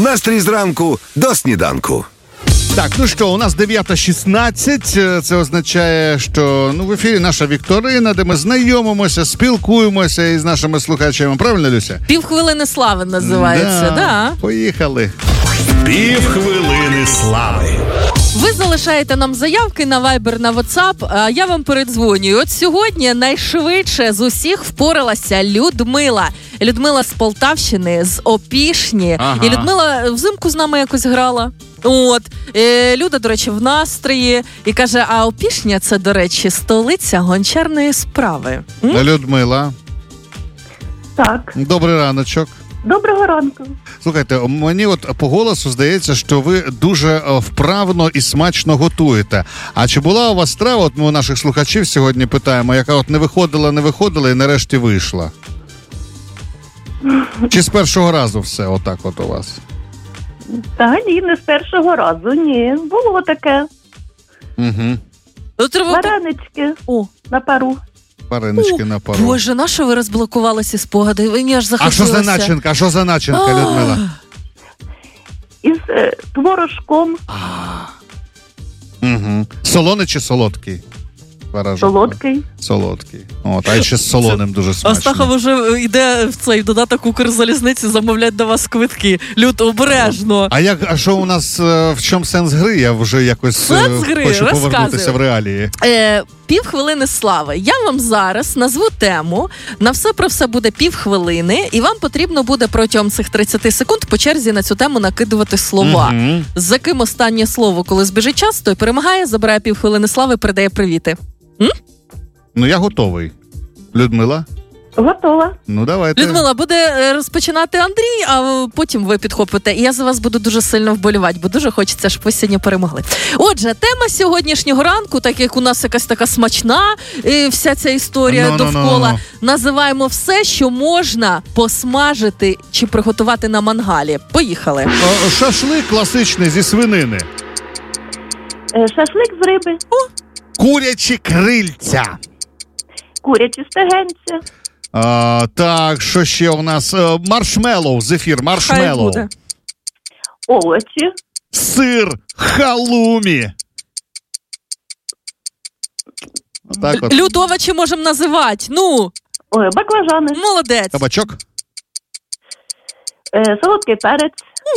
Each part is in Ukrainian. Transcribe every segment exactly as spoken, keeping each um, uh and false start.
Настрій зранку до сніданку. Так, ну що, у нас дев'ята шістнадцять, це означає, що ну, в ефірі наша вікторина, де ми знайомимося, спілкуємося із нашими слухачами. Правильно, Люся? Півхвилини слави називається, да. да. Поїхали. Півхвилини слави. Ви залишаєте нам заявки на Viber, на WhatsApp, а я вам передзвонюю. От сьогодні найшвидше з усіх впоралася Людмила. Людмила з Полтавщини, з Опішні. Ага. І Людмила взимку з нами якось грала. От. Е, Люда, до речі, в настрої. І каже, а Опішня – це, до речі, столиця гончарної справи. М? Людмила. Так. Добрий раночок. Доброго ранку. Слухайте, мені от по голосу здається, що ви дуже вправно і смачно готуєте. А чи була у вас страва, от ми у наших слухачів сьогодні питаємо, яка от не виходила, не виходила і нарешті вийшла? Чи з першого разу все отак от у вас? Та ні, не з першого разу, ні. Було таке. Угу. Варенички О. на пару. Варенички на пару. Боже, на що ви розблокували ці спогади? Мені аж захотілося. А що за начинка? А що за начинка, Людмила? Із е, творожком. Угу. Солоний чи солодкий? Варажок. Солодкий. Солодкий. От, а ще з солоним дуже смачно. Астахов вже йде в цей додаток Укрзалізниці замовлять до вас квитки. Люд, обережно. А як, а що у нас, в чому сенс гри? Я вже якось сенс гри? хочу Розказую. повернутися в реалії. Е, півхвилини слави. Я вам зараз назву тему. На все про все буде півхвилини. І вам потрібно буде протягом цих тридцять секунд по черзі на цю тему накидувати слова. Угу. За ким останнє слово, коли збіжить час, той перемагає, забирає півхвилини слави, передає привіти. М? Ну, я готовий. Людмила? Готова. Ну, давайте. Людмила, буде розпочинати Андрій, а потім ви підхопите. І я за вас буду дуже сильно вболівати, бо дуже хочеться, щоб ви сьогодні перемогли. Отже, тема сьогоднішнього ранку, так як у нас якась така смачна і вся ця історія no, no, довкола, no, no. називаємо все, що можна посмажити чи приготувати на мангалі. Поїхали. О, шашлик класичний зі свинини. Е, шашлик з риби. О! Курячі крильця. Курячі стегенця. А, так, що ще у нас? Маршмеллоу, зефір, маршмеллоу. Хай буде. Овочі. Сир, халумі. Так от. Люд, овочі можемо називати. Ну, Ой, баклажани. молодець. Кабачок. Е, солодкий перець.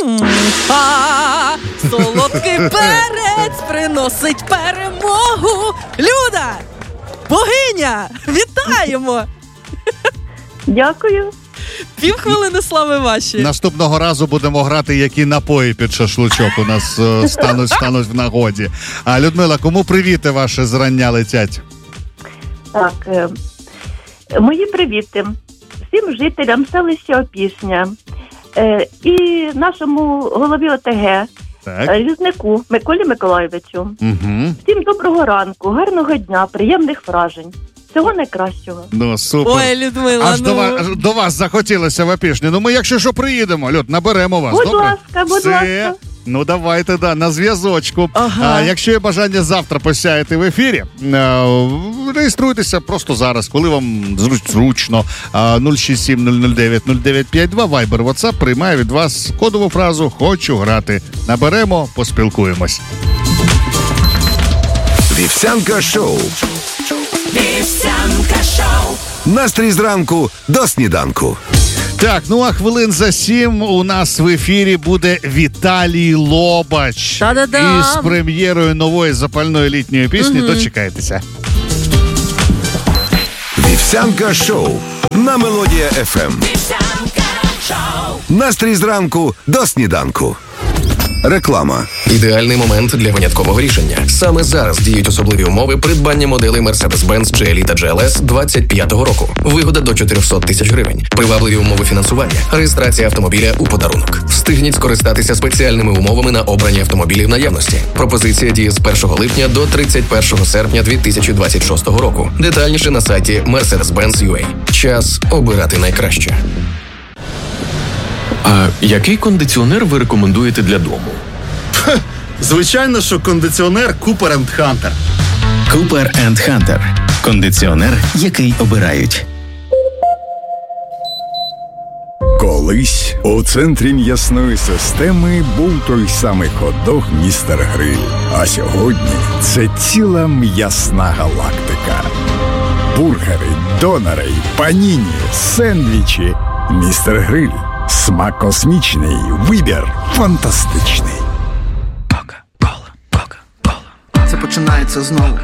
А, солодкий перець приносить перемогу. Люда, богиня, вітаємо. Дякую. Півхвилини слави ваші. Наступного разу будемо грати, які напої під шашличок у нас е, стануть, стануть в нагоді. А, Людмила, кому привіти ваші зрання летять? Так, е, мої привіти всім жителям селища Опішня е, і нашому голові ОТГ, Так. е, Різнику Миколі Миколайовичу. Угу. Всім доброго ранку, гарного дня, приємних вражень. Всього найкращого. Ну, супер. Ой, Людмила, Аж ну... до, вас, аж до вас захотілося в Опішні. Ну, ми, якщо що, приїдемо, Люд, наберемо вас. Будь добре? ласка, будь Все. ласка. Ну, давайте, да, на зв'язочку. Ага. А, якщо є бажання завтра посяяти в ефірі, е, реєструйтеся просто зараз, коли вам зруч, зручно. А, нуль шість сім нуль нуль дев'ять нуль дев'ять п'ять два, Viber, WhatsApp приймає від вас кодову фразу «Хочу грати». Наберемо, поспілкуємось. Вівсянка шоу. Вівсянка шоу. Настрій зранку до сніданку. Так, ну а хвилин за сім у нас в ефірі буде Віталій Лобач. Та-да-дам! Із прем'єрою нової запальної літньої пісні. Угу. Дочекайтеся. Вівсянка шоу на Мелодія еф ем. Вівсянка шоу. Настрій зранку до сніданку. Реклама. Ідеальний момент для виняткового рішення. Саме зараз діють особливі умови придбання моделей Mercedes-Benz джі ел і та джі ел ес двадцять п'ятого року. Вигода до чотириста тисяч гривень. Привабливі умови фінансування. Реєстрація автомобіля у подарунок. Встигніть скористатися спеціальними умовами на обрані автомобілі в наявності. Пропозиція діє з першого липня до тридцять першого серпня дві тисячі двадцять шостого року. Детальніше на сайті Mercedes-Benz точка ю а. Час обирати найкраще. А який кондиціонер ви рекомендуєте для дому? Звичайно, що кондиціонер Cooper енд Hunter. Cooper енд Hunter. Кондиціонер, який обирають. Коли Колись у центрі м'ясної системи був той самий хот-дог «Містер Гриль». А сьогодні це ціла м'ясна галактика. Бургери, донори, паніні, сендвічі. «Містер Гриль». Смак космічний, вибір фантастичний. Це починається знову.